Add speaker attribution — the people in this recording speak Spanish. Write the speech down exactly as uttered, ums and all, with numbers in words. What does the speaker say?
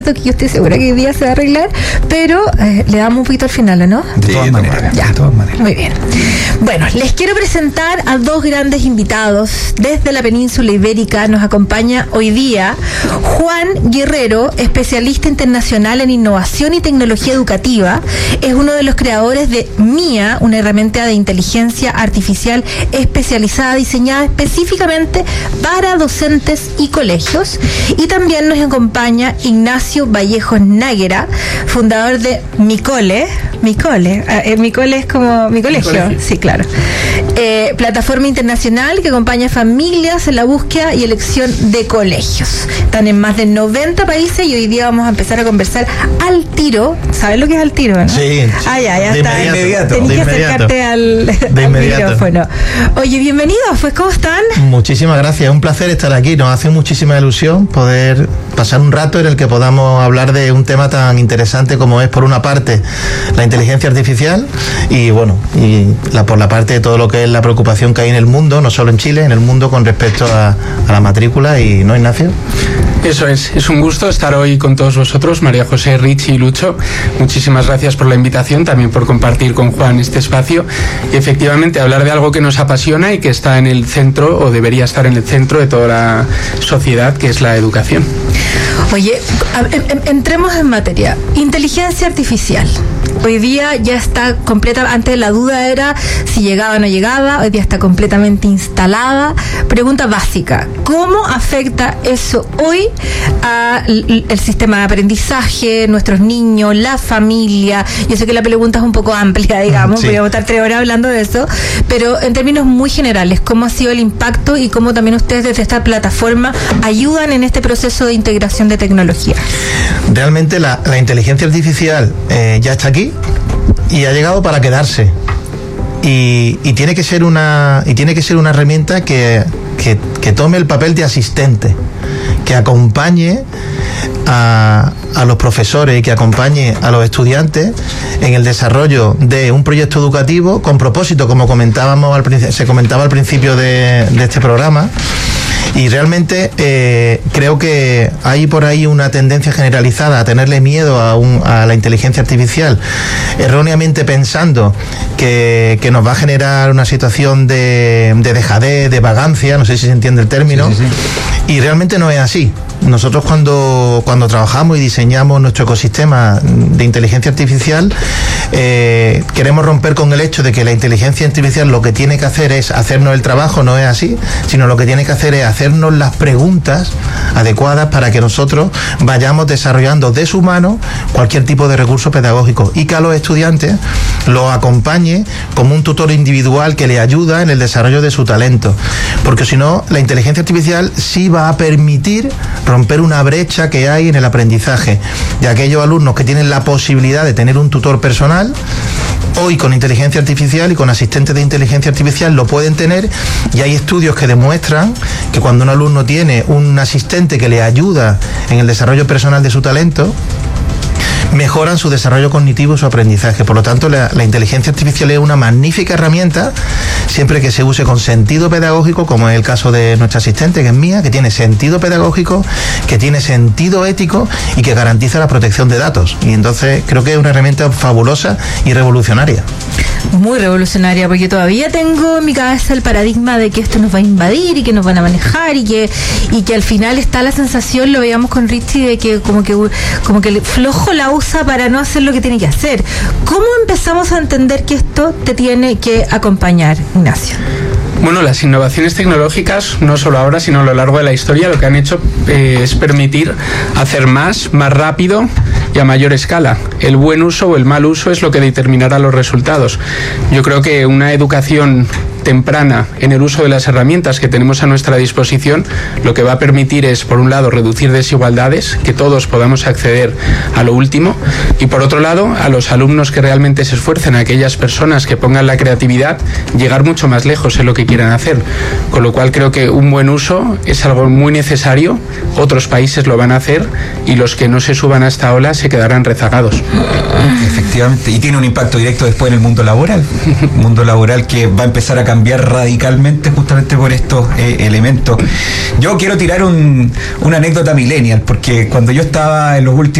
Speaker 1: que yo estoy segura que hoy día se va a arreglar, pero eh, le damos un poquito al final, ¿no?
Speaker 2: De sí, todas maneras,
Speaker 1: ya.
Speaker 2: de todas maneras.
Speaker 1: Muy bien. Bueno, les quiero presentar a dos grandes invitados desde la península ibérica. Nos acompaña hoy día Juan Guerrero, especialista internacional en innovación y tecnología educativa. Es uno de los creadores de Mía, una herramienta de inteligencia artificial especializada, diseñada específicamente para docentes y colegios. Y también nos acompaña Ignacio Vallejos Náguera, fundador de Micole. Micole, eh, Micole es como mi colegio, mi colegio. Sí, claro. Eh, plataforma internacional que acompaña a familias en la búsqueda y elección de colegios. Están en más de noventa países y hoy día vamos a empezar a conversar al tiro. ¿Sabes lo que es al tiro, no?
Speaker 2: Sí.
Speaker 1: Ah, ya, ya
Speaker 2: de
Speaker 1: está.
Speaker 2: Inmediato.
Speaker 1: Tenés
Speaker 2: de
Speaker 1: que
Speaker 2: inmediato.
Speaker 1: acercarte al,
Speaker 2: de
Speaker 1: al micrófono. Oye, bienvenidos, pues, ¿cómo están?
Speaker 2: Muchísimas gracias, es un placer estar aquí. Nos hace muchísima ilusión poder pasar un rato en el que podamos hablar de un tema tan interesante como es, por una parte, la inteligencia artificial y, bueno, y la, por la parte de todo lo que es la preocupación que hay en el mundo, no solo en Chile, en el mundo con respecto a, a la matrícula. Y, ¿no, Ignacio?
Speaker 3: Eso es, es un gusto estar hoy con todos vosotros, María José, Richie y Lucho. Muchísimas gracias por la invitación, también por compartir con Juan este espacio y efectivamente hablar de algo que nos apasiona y que está en el centro, o debería estar en el centro de toda la sociedad, que es la educación.
Speaker 1: Oye, entremos en materia. Inteligencia artificial. Hoy día ya está completa, antes la duda era si llegaba o no llegaba, hoy día está completamente instalada. Pregunta básica, ¿cómo afecta eso hoy al sistema de aprendizaje, nuestros niños, la familia? Yo sé que la pregunta es un poco amplia, digamos, sí. Voy a estar tres horas hablando de eso, pero en términos muy generales, ¿cómo ha sido el impacto y cómo también ustedes desde esta plataforma ayudan en este proceso de integración de tecnología?
Speaker 2: Realmente la, la inteligencia artificial eh, ya está aquí y ha llegado para quedarse. Y, y tiene que ser una y tiene que ser una herramienta que, que, que tome el papel de asistente, que acompañe a, a los profesores y que acompañe a los estudiantes en el desarrollo de un proyecto educativo con propósito, como comentábamos al, se comentaba al principio de, de este programa. Y realmente eh, creo que hay por ahí una tendencia generalizada a tenerle miedo a, un, a la inteligencia artificial, erróneamente pensando que, que nos va a generar una situación de, de dejadez, de vagancia, no sé si se entiende el término, sí, sí, sí. Y realmente no es así. Nosotros cuando, cuando trabajamos y diseñamos nuestro ecosistema de inteligencia artificial, eh, queremos romper con el hecho de que la inteligencia artificial lo que tiene que hacer es hacernos el trabajo, no es así, sino lo que tiene que hacer es hacernos las preguntas adecuadas para que nosotros vayamos desarrollando de su mano cualquier tipo de recurso pedagógico y que a los estudiantes los acompañe como un tutor individual que le ayuda en el desarrollo de su talento. Porque si no, la inteligencia artificial sí va a permitir romper una brecha que hay en el aprendizaje de aquellos alumnos que tienen la posibilidad de tener un tutor personal. Hoy con inteligencia artificial y con asistentes de inteligencia artificial lo pueden tener, y hay estudios que demuestran que cuando un alumno tiene un asistente que le ayuda en el desarrollo personal de su talento, mejoran su desarrollo cognitivo y su aprendizaje. Por lo tanto, la, la inteligencia artificial es una magnífica herramienta siempre que se use con sentido pedagógico, como es el caso de nuestra asistente, que es Mía, que tiene sentido pedagógico, que tiene sentido ético y que garantiza la protección de datos. Y entonces creo que es una herramienta fabulosa y revolucionaria.
Speaker 1: Muy revolucionaria, porque todavía tengo en mi cabeza el paradigma de que esto nos va a invadir y que nos van a manejar y que y que al final está la sensación, lo veíamos con Richie, de que como que como que flojo la usa para no hacer lo que tiene que hacer. ¿Cómo empezamos a entender que esto te tiene que acompañar, Ignacio?
Speaker 3: Bueno, las innovaciones tecnológicas, no solo ahora, sino a lo largo de la historia, lo que han hecho eh, es permitir hacer más, más rápido y a mayor escala. El buen uso o el mal uso es lo que determinará los resultados. Yo creo que una educación temprana en el uso de las herramientas que tenemos a nuestra disposición lo que va a permitir es, por un lado, reducir desigualdades, que todos podamos acceder a lo último, y por otro lado, a los alumnos que realmente se esfuercen, a aquellas personas que pongan la creatividad, llegar mucho más lejos en lo que quieran hacer. Con lo cual creo que un buen uso es algo muy necesario, otros países lo van a hacer y los que no se suban a esta ola se quedarán rezagados.
Speaker 4: Efectivamente, y tiene un impacto directo después en el mundo laboral, mundo laboral que va a empezar a cambiar radicalmente justamente por estos eh, elementos. Yo quiero tirar un, una anécdota millennial, porque cuando yo estaba en los últimos